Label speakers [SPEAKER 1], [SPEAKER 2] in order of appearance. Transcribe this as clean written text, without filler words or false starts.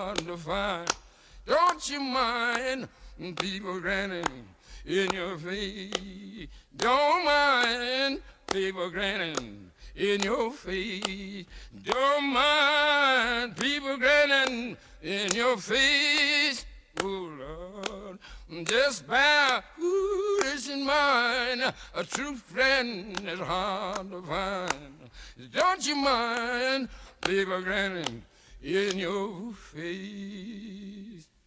[SPEAKER 1] hard to find. Don't you mind people grinning in your face? Don't mind people grinning in your face. Don't mind people grinning in your face. Oh Lord, just bear this in mind. A true friend is hard to find. Don't you mind people grinning in your face?